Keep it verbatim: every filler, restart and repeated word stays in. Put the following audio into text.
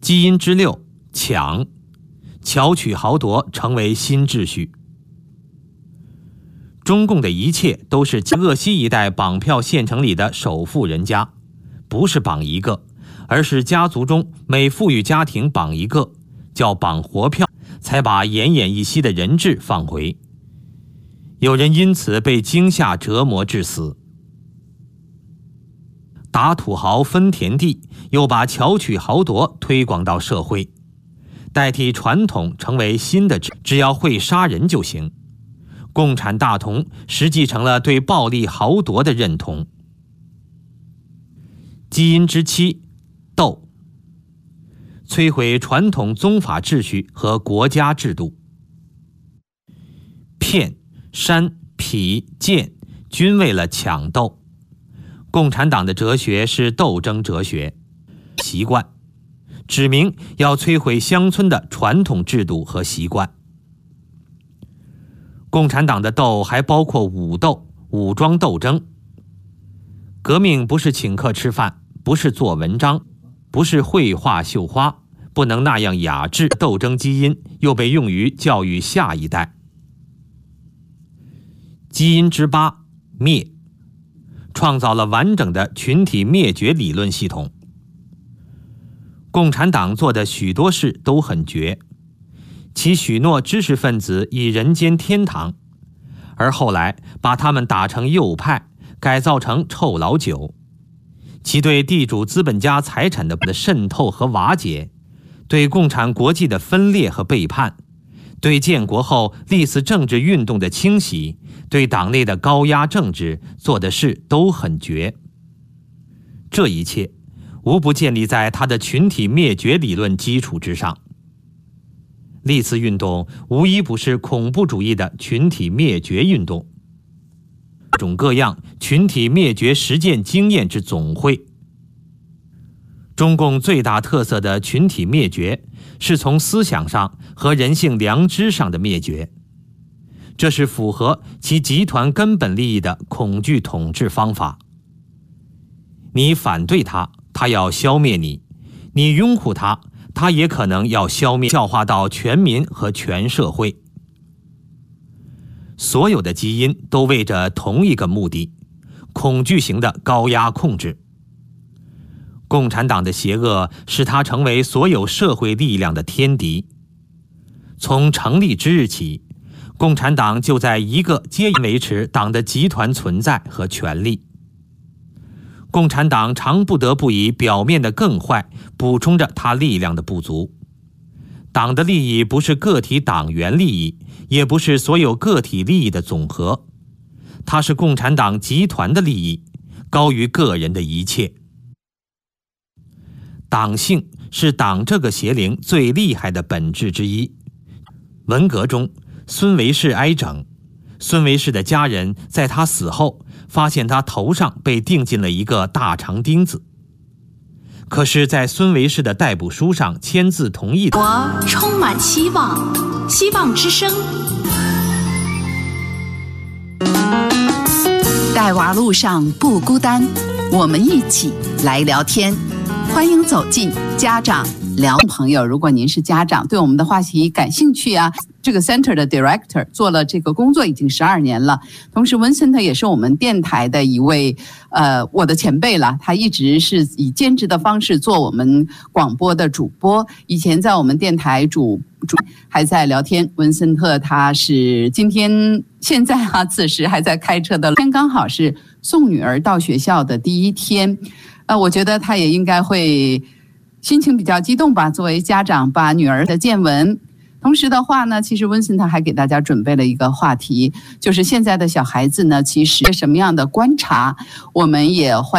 基因之六，抢，巧取豪夺成为新秩序。中共的一切都是鄂西一带绑票县城里的首富人家，不是绑一个，而是家族中每富裕家庭绑一个，叫绑活票，才把奄奄一息的人质放回。有人因此被惊吓折磨致死。打土豪分田地，又把巧取豪夺推广到社会，代替传统成为新的，只要会杀人就行。共产大同实际成了对暴力豪夺的认同。基因之七，斗，摧毁传统宗法秩序和国家制度。骗、煽、痞、贱均为了抢斗。共产党的哲学是斗争哲学，习惯，指明要摧毁乡村的传统制度和习惯。共产党的斗还包括武斗、武装斗争。革命不是请客吃饭，不是做文章，不是绘画绣花，不能那样雅致。斗争基因又被用于教育下一代。基因之八，灭，创造了完整的群体灭绝理论系统。共产党做的许多事都很绝，其许诺知识分子以人间天堂，而后来把他们打成右派，改造成臭老九。其对地主资本家财产的渗透和瓦解，对共产国际的分裂和背叛，对建国后历次政治运动的清洗，对党内的高压政治做的事都很绝。这一切无不建立在他的群体灭绝理论基础之上。历次运动无一不是恐怖主义的群体灭绝运动，各种各样群体灭绝实践经验之总汇。中共最大特色的群体灭绝，是从思想上和人性良知上的灭绝，这是符合其集团根本利益的恐惧统治方法。你反对他，他要消灭你；你拥护他，他也可能要消灭，教化到全民和全社会。所有的基因都为着同一个目的，恐惧型的高压控制。共产党的邪恶使它成为所有社会力量的天敌。从成立之日起，共产党就在一个接一个维持党的集团存在和权力。共产党常不得不以表面的更坏补充着他力量的不足。党的利益不是个体党员利益，也不是所有个体利益的总和，它是共产党集团的利益，高于个人的一切。党性是党这个邪灵最厉害的本质之一。文革中，孙维世挨整，孙维世的家人在他死后发现他头上被钉进了一个大长钉子，可是在孙维世的逮捕书上签字同意的。 我充满希望，希望之声。 带娃路上不孤单，我们一起来聊天。欢迎走进家长聊。朋友，如果您是家长，对我们的话题感兴趣啊，这个 Center 的 Director 做了这个工作已经十二年了，同时文森特也是我们电台的一位呃我的前辈了，他一直是以兼职的方式做我们广播的主播，以前在我们电台主主还在聊天。文森特他是今天现在啊此时还在开车的，今天刚好是送女儿到学校的第一天，呃我觉得他也应该会心情比较激动吧，作为家长把女儿的见闻。同时的话呢，其实温森特还给大家准备了一个话题，就是现在的小孩子呢，其实什么样的观察，我们也欢